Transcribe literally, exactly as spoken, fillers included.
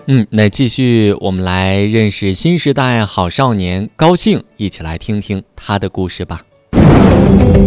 嗯，那继续我们来认识新时代好少年高兴，一起来听听他的故事吧。